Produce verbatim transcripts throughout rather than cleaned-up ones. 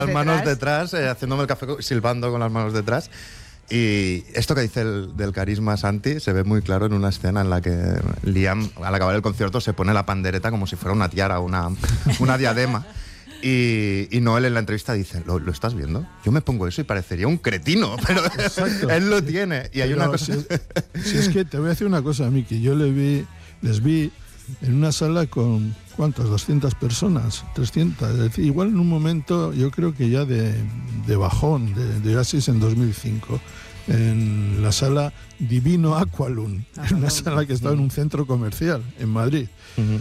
las manos detrás, eh, haciéndome el café, silbando con las manos detrás. Y esto que dice el, del carisma Santi se ve muy claro en una escena en la que Liam, al acabar el concierto, se pone la pandereta como si fuera una tiara, una, una diadema. Y, y Noel en la entrevista dice, ¿Lo, ¿lo estás viendo? Yo me pongo eso y parecería un cretino, pero él lo tiene. Y hay pero una cosa... Si, si es que te voy a decir una cosa, Miki. Yo le vi, les vi en una sala con, ¿cuántas? doscientas personas, trescientas. Es decir, igual en un momento, yo creo que ya de, de bajón, de, de Oasis en dos mil cinco, en la sala Divino Aqualun, en una sala que estaba en un centro comercial en Madrid. Uh-huh.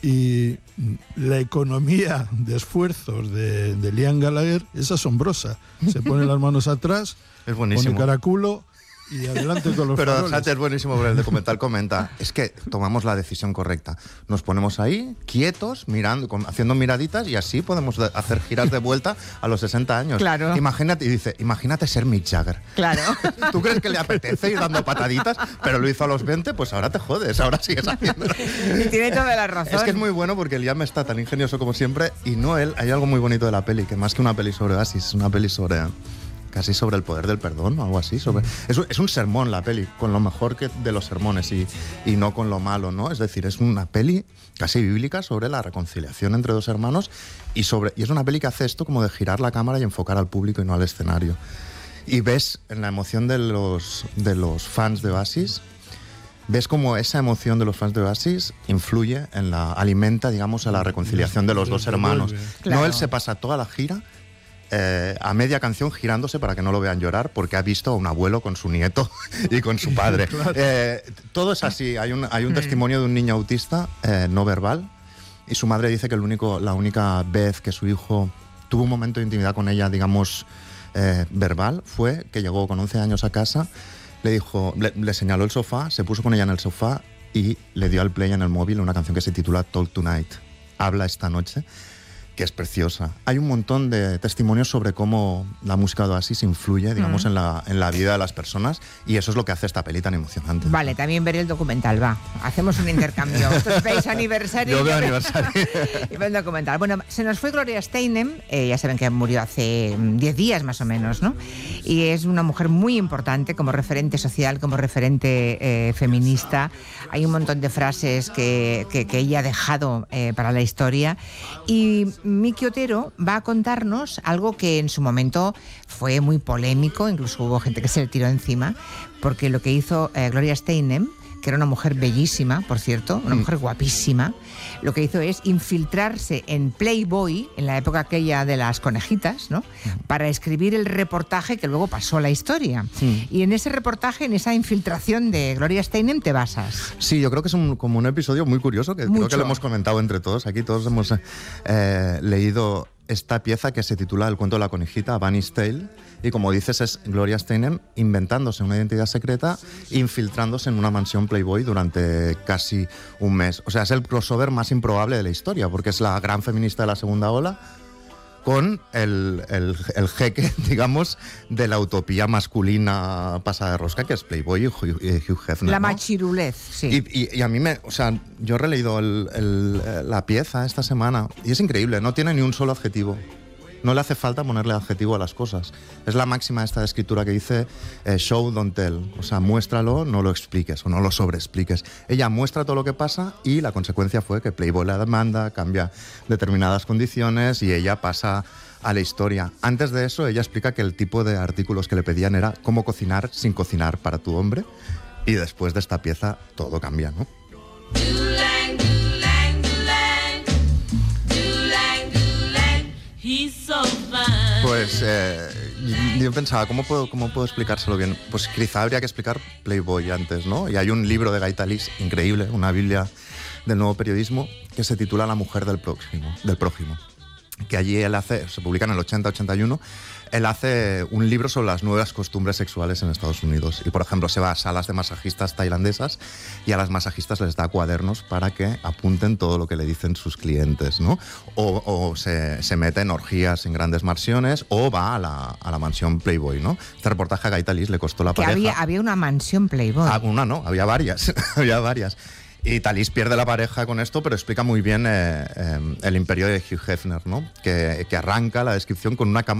Y la economía de esfuerzos de, de Liam Gallagher es asombrosa. Se pone las manos atrás, es buenísimo. Pone caraculo y adelante con los Pero faroles. Santi es buenísimo porque el documental comenta, es que tomamos la decisión correcta. Nos ponemos ahí, quietos, mirando, con, haciendo miraditas y así podemos de, hacer giras de vuelta a los sesenta años. Claro. Imagínate, y dice, imagínate ser Mick Jagger. Claro. ¿Tú crees que le apetece ir dando pataditas? Pero lo hizo a los veinte, pues ahora te jodes, ahora sigues haciéndolo. Y tiene toda la razón. Es que es muy bueno porque Liam está tan ingenioso como siempre y Noel, hay algo muy bonito de la peli, que más que una peli sobre Oasis, es una peli sobre... casi sobre el poder del perdón o algo así. Sobre, es, es un sermón la peli, con lo mejor que de los sermones y, y no con lo malo, ¿no? Es decir, es una peli casi bíblica sobre la reconciliación entre dos hermanos y, sobre, y es una peli que hace esto como de girar la cámara y enfocar al público y no al escenario. Y ves en la emoción de los, de los fans de Oasis, ves cómo esa emoción de los fans de Oasis influye en la, alimenta, digamos, a la reconciliación de los dos hermanos. Claro. Noel se pasa toda la gira Eh, a media canción girándose para que no lo vean llorar porque ha visto a un abuelo con su nieto y con su padre. Claro. eh, todo es así. Hay un, hay un testimonio de un niño autista eh, no verbal y su madre dice que el único, la única vez que su hijo tuvo un momento de intimidad con ella, digamos, eh, verbal, fue que llegó con once años a casa, le dijo, le, le señaló el sofá, se puso con ella en el sofá y le dio al play en el móvil una canción que se titula Talk Tonight, Habla esta noche, que es preciosa. Hay un montón de testimonios sobre cómo la música de Oasis influye, digamos, mm. en, la, en la vida de las personas y eso es lo que hace esta peli tan emocionante. Vale, también veré el documental, va. Hacemos un intercambio. Vosotros veis aniversario. Yo veo aniversario. Y veo el documental. Bueno, se nos fue Gloria Steinem, eh, ya saben que murió hace diez días más o menos, ¿no? Y es una mujer muy importante como referente social, como referente eh, feminista. Hay un montón de frases que, que, que ella ha dejado eh, para la historia y Miki Otero va a contarnos algo que en su momento fue muy polémico, incluso hubo gente que se le tiró encima, porque lo que hizo eh, Gloria Steinem, que era una mujer bellísima, por cierto, una mujer guapísima, lo que hizo es infiltrarse en Playboy, en la época aquella de las conejitas, ¿no? Para escribir el reportaje que luego pasó a la historia. Sí. Y en ese reportaje, en esa infiltración de Gloria Steinem, te basas. Sí, yo creo que es un, como un episodio muy curioso, que Mucho. creo que lo hemos comentado entre todos. Aquí todos hemos eh, leído esta pieza que se titula El cuento de la conejita, Bunny's Tale, y como dices es Gloria Steinem inventándose una identidad secreta, infiltrándose en una mansión Playboy durante casi un mes. O sea, es el crossover más improbable de la historia, porque es la gran feminista de la segunda ola con el, el, el jeque, digamos, de la utopía masculina pasada de rosca, que es Playboy y Hugh, Hugh Hefner. La ¿no? machirulez, sí. Y, y, y a mí me... O sea, yo he releído el, el, la pieza esta semana y es increíble, no tiene ni un solo adjetivo. No le hace falta ponerle adjetivo a las cosas. Es la máxima esta de escritura que dice eh, show, don't tell. O sea, muéstralo, no lo expliques o no lo sobreexpliques. Ella muestra todo lo que pasa y la consecuencia fue que Playboy la demanda, cambia determinadas condiciones y ella pasa a la historia. Antes de eso, ella explica que el tipo de artículos que le pedían era cómo cocinar sin cocinar para tu hombre y después de esta pieza todo cambia, ¿no? Pues eh, yo pensaba, ¿cómo puedo, ¿cómo puedo explicárselo bien? Pues quizá habría que explicar Playboy antes, ¿no? Y hay un libro de Gaitalis increíble, una biblia del nuevo periodismo, que se titula La mujer del próximo, del prójimo. Que allí él hace, se publica en el ochenta ochenta y uno, él hace un libro sobre las nuevas costumbres sexuales en Estados Unidos. Y, por ejemplo, se va a salas de masajistas tailandesas y a las masajistas les da cuadernos para que apunten todo lo que le dicen sus clientes, ¿no? O, o se, se mete en orgías en grandes mansiones o va a la, a la mansión Playboy, ¿no? Este reportaje a Gaitalis le costó la que pareja... Había, había una mansión Playboy. Ah, una no, había varias, había varias. Y Talis pierde la pareja con esto, pero explica muy bien eh, eh, el imperio de Hugh Hefner, ¿no? Que, que arranca la descripción con una cama